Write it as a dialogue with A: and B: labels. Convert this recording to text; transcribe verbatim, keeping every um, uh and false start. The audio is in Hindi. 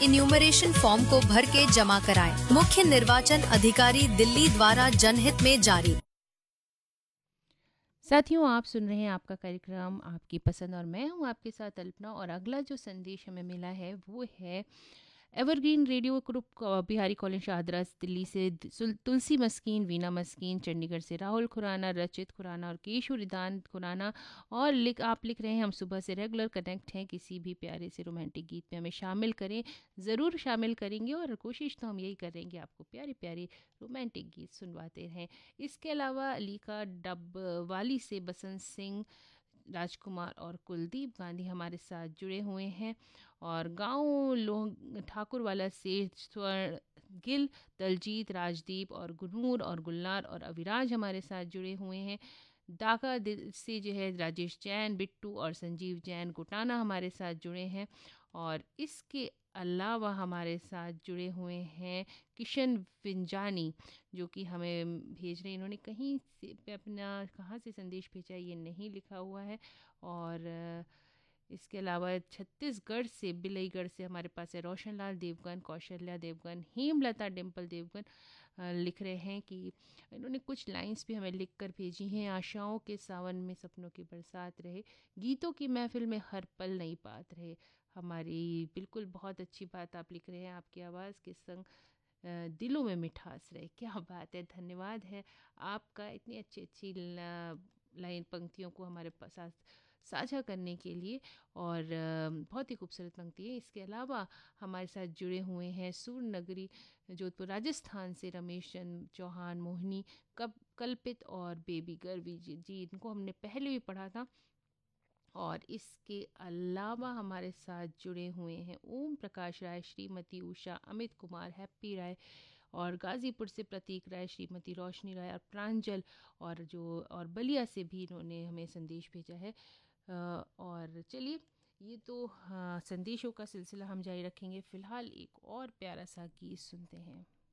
A: इन्यूमरेशन फॉर्म को भर के जमा कराएं। मुख्य निर्वाचन अधिकारी दिल्ली द्वारा जनहित में जारी।
B: साथियों, आप सुन रहे हैं आपका कार्यक्रम आपकी पसंद और मैं हूं आपके साथ अल्पना। और अगला जो संदेश हमें मिला है वो है एवरग्रीन रेडियो ग्रुप को- बिहारी कॉलोनी शाहदरा दिल्ली से द- सुल- तुलसी मस्कीन, वीना मस्कीन, चंडीगढ़ से राहुल खुराना, रचित खुराना और केशु रिदान खुराना। और लिख आप लिख रहे हैं, हम सुबह से रेगुलर कनेक्ट हैं, किसी भी प्यारे से रोमांटिक गीत में हमें शामिल करें। ज़रूर शामिल करेंगे और कोशिश तो हम यही करेंगे आपको प्यारे प्यारे रोमांटिक गीत सुनवाते रहें। इसके अलावा अलीका डब वाली से बसंत सिंह, राजकुमार और कुलदीप गांधी हमारे साथ जुड़े हुए हैं। और गांव लोग ठाकुर वाला से स्वर्ण गिल, दलजीत, राजदीप और गुनूर और गुलनार और अविराज हमारे साथ जुड़े हुए हैं। डाका दिल से जो है राजेश जैन, बिट्टू और संजीव जैन गोटाना हमारे साथ जुड़े हैं। और इसके अलावा हमारे साथ जुड़े हुए हैं किशन विंजानी, जो कि हमें भेज रहे हैं। इन्होंने कहीं से पे अपना कहाँ से संदेश भेजा है ये नहीं लिखा हुआ है। और अ, इसके अलावा छत्तीसगढ़ से बिलईगढ़ से हमारे पास है रोशन लाल देवगन, कौशल्या देवगन, हेमलता डिम्पल देवगन। अ, लिख रहे हैं कि इन्होंने कुछ लाइंस भी हमें लिख कर भेजी हैं। आशाओं के सावन में सपनों की बरसात रहे, गीतों की महफिल में हर पल नई बात रहे। हमारी बिल्कुल बहुत अच्छी बात आप लिख रहे हैं। आपकी आवाज़ के संग अ, दिलों में मिठास रहे। क्या बात है, धन्यवाद है आपका इतनी अच्छी अच्छी ल- लाइन पंक्तियों को हमारे पास साथ साझा करने के लिए। और अ, बहुत ही खूबसूरत पंक्ति है। इसके अलावा हमारे साथ जुड़े हुए हैं सूर नगरी जोधपुर राजस्थान से रमेश चंद्र चौहान, मोहिनी कब कल्पित और बेबी गर्वी जी जी इनको हमने पहले भी पढ़ा था। और इसके अलावा हमारे साथ जुड़े हुए हैं ओम प्रकाश राय, श्रीमती उषा, अमित कुमार, हैप्पी राय और गाजीपुर से प्रतीक राय, श्रीमती रोशनी राय और प्रांजल। और जो और बलिया से भी इन्होंने हमें संदेश भेजा है। अ, और चलिए, ये तो हाँ, संदेशों का सिलसिला हम जारी रखेंगे। फ़िलहाल एक और प्यारा सा गीत सुनते हैं।